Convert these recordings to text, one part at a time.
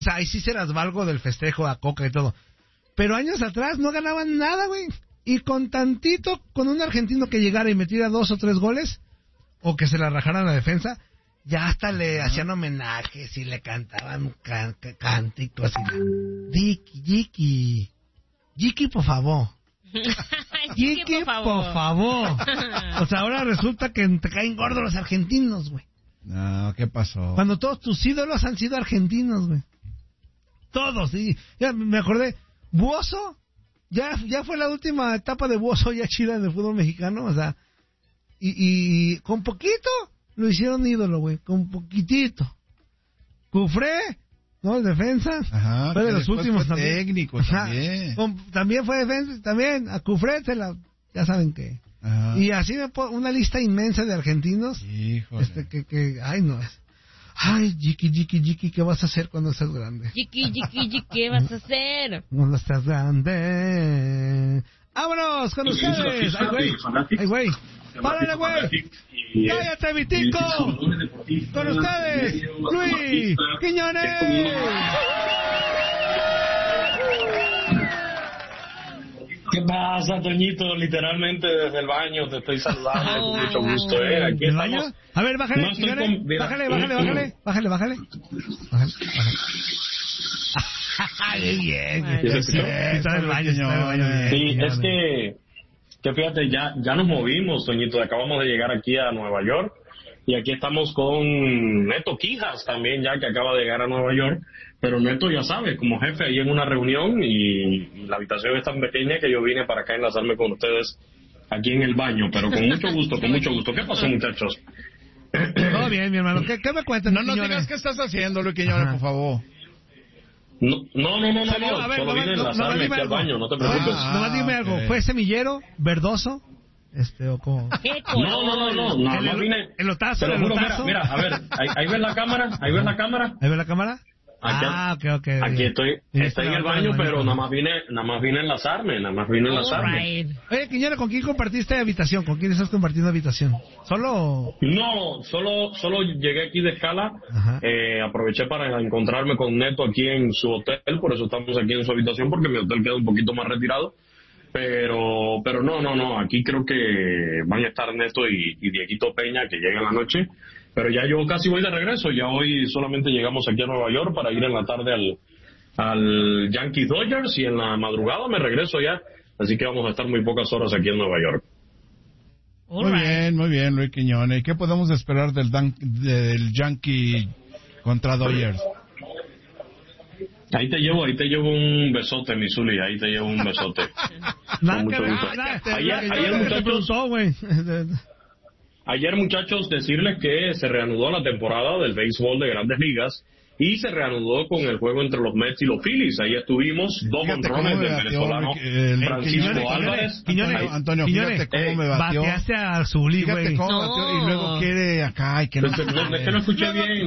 O sea, ahí sí se las valgo del festejo a Coca y todo. Pero años atrás no ganaban nada, güey. Y con tantito, con un argentino que llegara y metiera 2 o 3 goles, o que se la rajaran la defensa, ya hasta le hacían homenajes y le cantaban cánticos así. Jiki, por favor. Jiki, por favor. O sea, ahora resulta que te caen gordos los argentinos, güey. No, ¿qué pasó? Cuando todos tus ídolos han sido argentinos, güey. Todos, sí. Ya me acordé. Buoso, ya fue la última etapa de Buoso ya chida en el fútbol mexicano, o sea, y con poquito lo hicieron ídolo, güey, con poquitito. Cufré, ¿no? El defensa. Ajá, fue de los últimos fue también. Técnico también. También fue defensa, también a Cufré ya saben qué. Ajá. Y así una lista inmensa de argentinos. Híjole. Ay, no es. Ay, Jiki, ¿qué vas a hacer cuando seas grande? Jiki, ¿qué vas a hacer? Cuando estás grande. ¡Vámonos con ustedes! ¡Ay, güey! ¡Párale, güey! ¡Cállate, Vitico! Con ustedes, Luis Quiñones. ¿Qué pasa, Toñito? Literalmente desde el baño te estoy saludando con mucho gusto, Aquí estamos. A ver, bájale, No estoy bájale. Ay, bien. Está en el baño, Sí, es que fíjate, ya nos movimos, Toñito. Acabamos de llegar aquí a Nueva York. Y aquí estamos con Neto Quijas también, ya que acaba de llegar a Nueva York. Pero Neto, ya sabe, como jefe ahí en una reunión, y la habitación es tan pequeña que yo vine para acá a enlazarme con ustedes aquí en el baño. Pero con mucho gusto, con mucho gusto. ¿Qué pasó, muchachos? Todo bien, mi hermano. ¿Qué me cuentas? No nos digas qué estás haciendo, Luis Quiñones, por favor. No. A ver, Solo vine a enlazarme aquí al baño, no te preocupes. Nomás dime algo. ¿Fue semillero, verdoso? ¿O cómo? No, nada más vine. ¿Elotazo? Te lo juro, mira, a ver, ahí ves la cámara. ¿Ahí ves la cámara? Aquí, okay. Aquí estoy en el baño, pero nada más vine a enlazarme. Oye, Quiñones, ¿con quién compartiste habitación? ¿Con quién estás compartiendo habitación? ¿Solo? No, solo llegué aquí de escala. Aproveché para encontrarme con Neto aquí en su hotel, por eso estamos aquí en su habitación, porque mi hotel queda un poquito más retirado. Pero no, aquí creo que van a estar Neto y Dieguito Peña, que llegan la noche. Pero ya yo casi voy de regreso. Ya hoy solamente llegamos aquí a Nueva York para ir en la tarde al Yankees Dodgers, y en la madrugada me regreso ya. Así que vamos a estar muy pocas horas aquí en Nueva York. Muy bien, Luis Quiñones. ¿Qué podemos esperar del Yankee contra Dodgers? Ahí te llevo un besote, mi Zuli, ahí te llevo un besote. Ayer, muchachos, decirles que se reanudó la temporada del béisbol de Grandes Ligas y se reanudó con el juego entre los Mets y los Phillies. Ahí estuvimos, 2 honrones del venezolano Francisco Álvarez. Antonio, fíjate cómo me batió. Bateaste a Zuli, güey. Fíjate cómo batió y luego quiere acá y que no. Es que no escuché bien.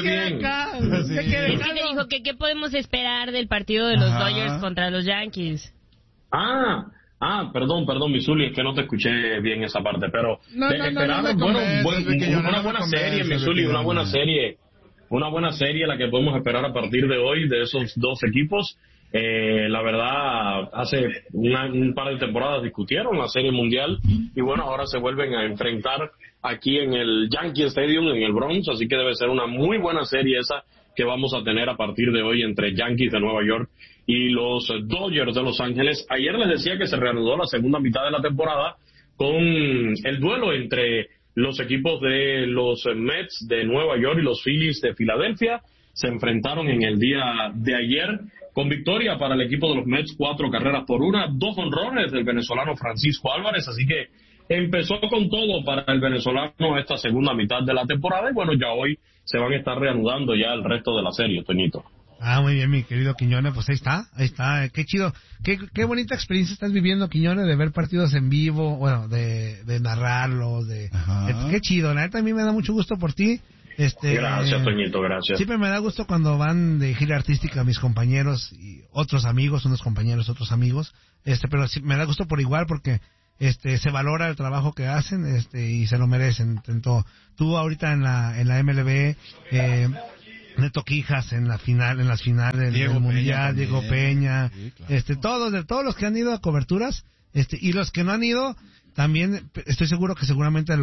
Es que te dijo que qué podemos esperar del partido de los Dodgers contra los Yankees. Perdón, mi Zuli, es que no te escuché bien esa parte, pero esperamos, una buena serie, mi Zuli, una buena serie la que podemos esperar a partir de hoy de esos dos equipos. La verdad, hace un par de temporadas discutieron la Serie Mundial y bueno, ahora se vuelven a enfrentar aquí en el Yankee Stadium, en el Bronx, así que debe ser una muy buena serie esa que vamos a tener a partir de hoy entre Yankees de Nueva York y los Dodgers de Los Ángeles. Ayer les decía que se reanudó la segunda mitad de la temporada con el duelo entre los equipos de los Mets de Nueva York y los Phillies de Filadelfia. Se enfrentaron en el día de ayer con victoria para el equipo de los Mets, 4-1, 2 honrones del venezolano Francisco Álvarez, así que empezó con todo para el venezolano esta segunda mitad de la temporada y bueno, ya hoy se van a estar reanudando ya el resto de la serie, Toñito. Muy bien, mi querido Quiñones, pues ahí está, qué chido, qué bonita experiencia estás viviendo, Quiñones, de ver partidos en vivo, bueno, de narrarlos, qué chido, la neta a mí me da mucho gusto por ti. Gracias, Toñito, gracias. Siempre me da gusto cuando van de gira artística mis compañeros y otros amigos, unos compañeros, otros amigos, pero sí, me da gusto por igual porque se valora el trabajo que hacen y se lo merecen. Tanto tú ahorita en la MLB, Neto Quijas en las finales del Mundial, Diego Peña, sí, claro. Todos los que han ido a coberturas, y los que no han ido, también estoy seguro que seguramente,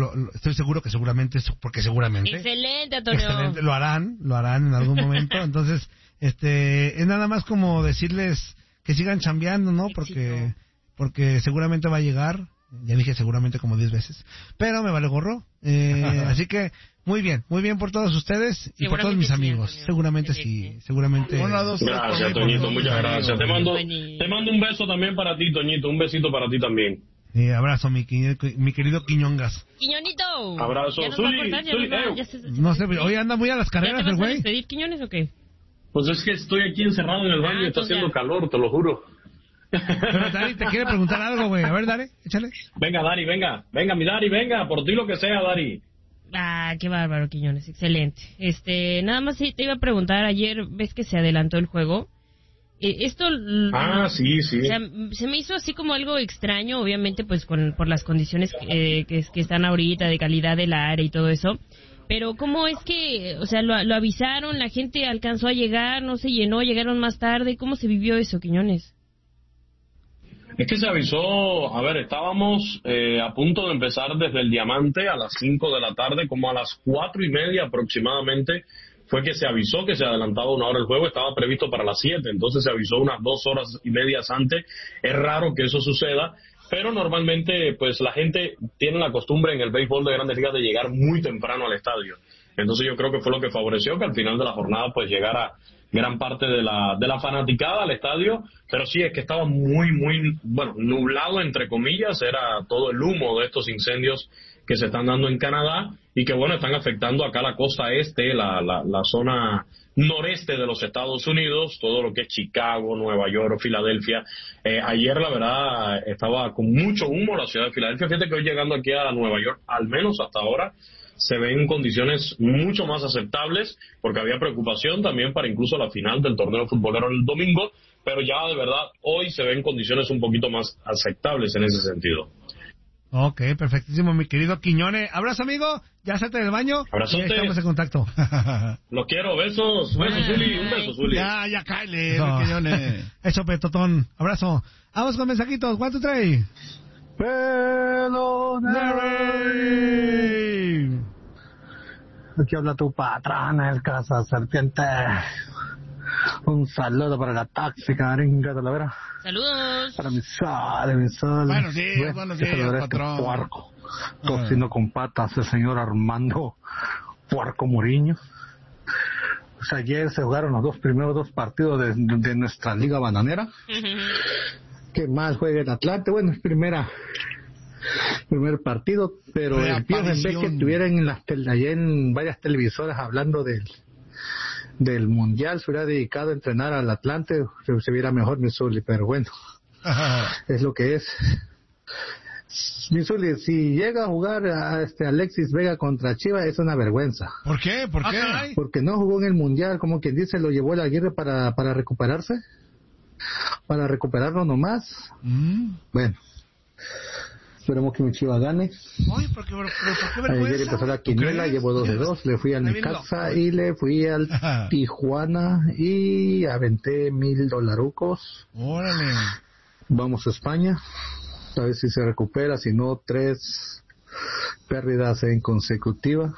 porque seguramente. Excelente, Antonio. Excelente, lo harán en algún momento. Entonces, es nada más como decirles que sigan chambeando, ¿no? Porque seguramente va a llegar. Ya dije seguramente como 10 veces. Pero me vale gorro. Así que, muy bien por todos ustedes y por todos mis amigos. Sí, seguramente sí. Gracias, Toñito, muchas gracias. Te mando un beso también para ti, Toñito. Un besito para ti también. Abrazo, mi querido Quiñongas. Quiñonito. Abrazo. No sé, hoy anda muy a las carreras el güey. ¿Te vas a despedir, Quiñones, o qué? Pues es que estoy aquí encerrado en el baño y está haciendo calor, te lo juro. Pero Dari te quiere preguntar algo, güey. A ver, Dari, échale. Venga, Dari, venga, mi Dari, venga, por ti lo que sea, Dari. Qué bárbaro, Quiñones, excelente. Nada más te iba a preguntar, ayer ves que se adelantó el juego. Esto... sí. O sea, se me hizo así como algo extraño, obviamente, pues por las condiciones que están ahorita, de calidad del área y todo eso. Pero ¿cómo es que, o sea, lo avisaron, la gente alcanzó a llegar, no se llenó, llegaron más tarde? ¿Cómo se vivió eso, Quiñones? Es que se avisó, estábamos a punto de empezar desde el Diamante a las 5 de la tarde, como a las 4:30 aproximadamente, fue que se avisó que se adelantaba 1 hora el juego, estaba previsto para las 7, entonces se avisó unas 2 horas y media antes. Es raro que eso suceda, pero normalmente pues la gente tiene la costumbre en el béisbol de Grandes Ligas de llegar muy temprano al estadio. Entonces yo creo que fue lo que favoreció que al final de la jornada pues llegara gran parte de la fanaticada al estadio, pero sí es que estaba muy, nublado entre comillas, era todo el humo de estos incendios que se están dando en Canadá y que están afectando acá la costa este, la zona noreste de los Estados Unidos, todo lo que es Chicago, Nueva York, Filadelfia. Ayer la verdad estaba con mucho humo la ciudad de Filadelfia. Fíjate que hoy llegando aquí a Nueva York, al menos hasta ahora, se ven condiciones mucho más aceptables, porque había preocupación también para incluso la final del torneo futbolero el domingo, pero ya de verdad hoy se ven condiciones un poquito más aceptables en ese sentido. Ok, perfectísimo, mi querido Quiñones. Abrazo, amigo, ya salte del baño. Abrazote. Y estamos en contacto. Los quiero, besos, Zuli, un beso, Zuli. Ya, cáele, Quiñones. Eso, petotón, abrazo. Vamos con mensajitos, 1, 2, 3. Peloneri. Aquí habla tu patrona, el Casa Serpiente. Un saludo para la tóxica gringa de la vera. Saludos. Para mi sol. Buenos días, patrón. Puerco. Tocino con patas, el señor Armando Puerco Muriño. Pues ayer se jugaron los primeros dos partidos de nuestra liga bananera. ¿Qué más juega el Atlante? Bueno, es primer partido, pero el Pío, en vez que estuvieran allá en varias televisoras hablando del Mundial, se hubiera dedicado a entrenar al Atlante, se viera mejor Missouri, pero bueno, es lo que es. Missouri, si llega a jugar a Alexis Vega contra Chivas, es una vergüenza. ¿Por qué? Porque no jugó en el Mundial, como quien dice, lo llevó a la Aguirre para recuperarse, para recuperarlo nomás. Bueno, esperemos que mi Chiva gane. Oye, ¿por qué ayer empezó la quiniela, llevo 2 de 2, le fui al Necaxa y le fui al Tijuana y aventé $1,000. Órale. Vamos a España, a ver si se recupera, si no 3 pérdidas en consecutiva.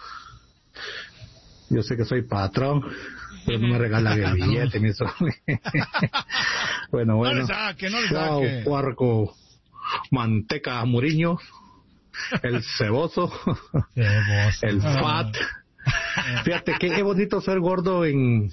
Yo sé que soy patrón, pero no me regalan el billete, mi sol. Bueno, chao, Puerco Manteca Muriño, el ceboso, el fat. Fíjate qué bonito ser gordo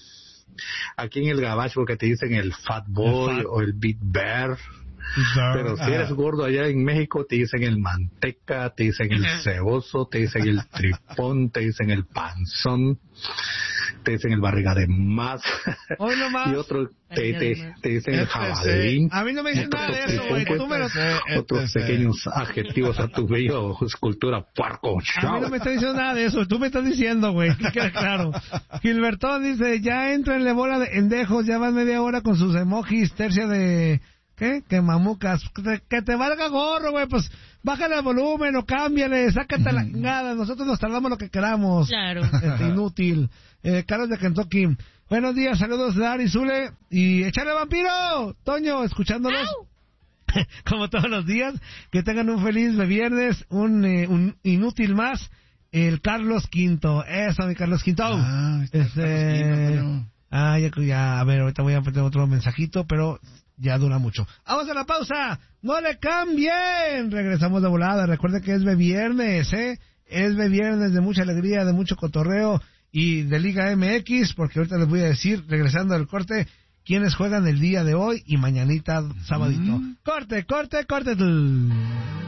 aquí en el gabacho, porque te dicen el fat boy o el big bear. Pero si eres gordo allá en México, te dicen el manteca, te dicen el ceboso, te dicen el tripón, te dicen el panzón, te dicen el barriga de más. Y otro te dicen el jabalín. A mí no me dicen nada de eso, güey. Otros pequeños adjetivos a tu bello escultura, puerco. A mí no me estás diciendo nada de eso. Tú me estás diciendo, güey. Que quede claro. Gilbertón dice, ya entrenle bola de endejos, ya van media hora con sus emojis, tercia de ¿Qué? Que mamucas. Que te valga gorro, güey. Pues bájale el volumen o cámbiale. Sácate la chingada. Nosotros nos tardamos lo que queramos. Claro. Inútil. Carlos de Kentucky. Buenos días, saludos de Ari Zule. Y échale vampiro. Toño, escuchándolos. Como todos los días. Que tengan un feliz viernes. Un inútil más. El Carlos Quinto. Eso, mi Carlos Quinto. Ya, a ver, ahorita voy a meter otro mensajito, pero ya dura mucho. Vamos a la pausa. No le cambien. Regresamos de volada. Recuerden que es viernes, Es viernes de mucha alegría, de mucho cotorreo y de Liga MX, porque ahorita les voy a decir, regresando al corte, quiénes juegan el día de hoy y mañanita, sabadito. Corte.